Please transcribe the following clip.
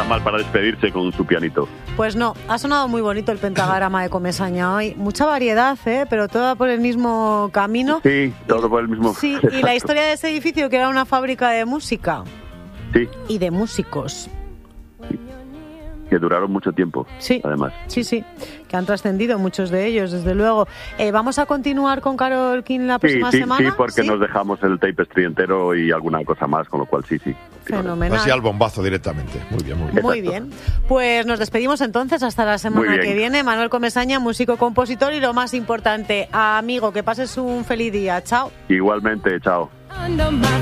está mal para despedirse con su pianito. Pues no, ha sonado muy bonito el pentagrama de Comesaña hoy. Mucha variedad, pero toda por el mismo camino. Sí, todo por el mismo. Sí, y la historia de ese edificio, que era una fábrica de música. Sí. Y de músicos. Que duraron mucho tiempo, sí, además. Sí, que han trascendido muchos de ellos, desde luego. ¿Vamos a continuar con Carole King la próxima semana? Sí, porque nos dejamos el Tapestry entero y alguna cosa más, con lo cual sí. Fenomenal. Así al bombazo directamente. Muy bien, muy bien. Muy bien. Pues nos despedimos entonces hasta la semana que viene. Manuel Comesaña, músico, compositor y lo más importante, amigo, que pases un feliz día. Chao. Igualmente, chao.